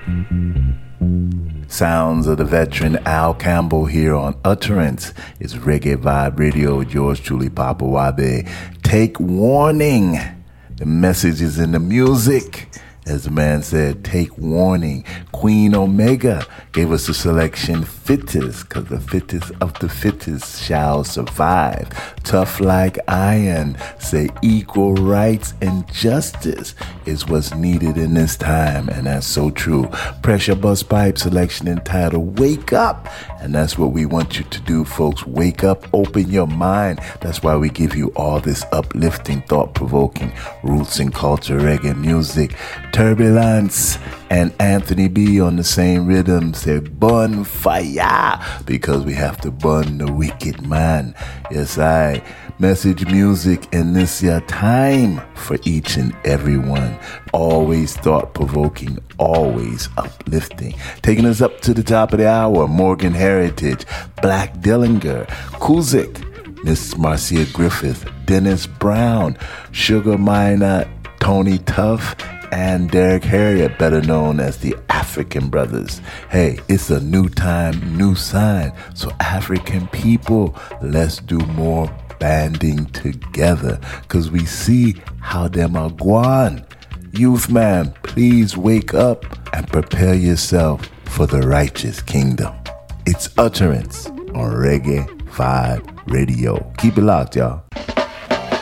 Sounds of the veteran Al Campbell here on Utterance. It's Reggae Vibe Radio with yours truly, Papa Wabe. Take warning. The message is in the music. As the man said, take warning. Queen Omega gave us a selection, fittest, because the fittest of the fittest shall survive. Tough like iron, say equal rights and justice is what's needed in this time, and that's so true. Pressure Bus Pipe selection entitled Wake Up, and that's what we want you to do, folks. Wake up, open your mind. That's why we give you all this uplifting, thought-provoking roots and culture reggae music. Turbulence and Anthony B on the same rhythm say burn fire, because we have to burn the wicked man. Yes, I message music in this year time for each and every one. Always thought-provoking, always uplifting. Taking us up to the top of the hour, Morgan Heritage, Black Dillinger, Kuzik, Miss Marcia Griffith, Dennis Brown, Sugar Minor, Tony Tuff, and Derek Harriott, better known as the African Brothers. Hey, it's a new time, new sign. So African people, let's do more banding together, because we see how them are gone. Youth man, please wake up and prepare yourself for the righteous kingdom. It's Utterance on Reggae Vibe Radio. Keep it locked, y'all.